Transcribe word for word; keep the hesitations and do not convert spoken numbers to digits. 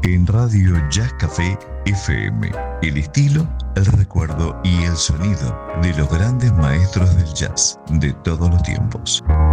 En Radio Jazz Café F M, el estilo, el recuerdo y el sonido de los grandes maestros del jazz de todos los tiempos.